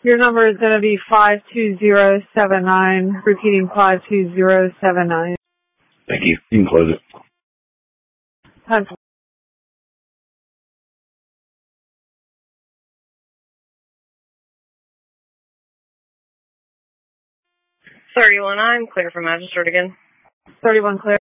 Your number is going to be 52079, repeating 52079. Thank you. You can close it. I'm clear for magistrate again. 31 clear.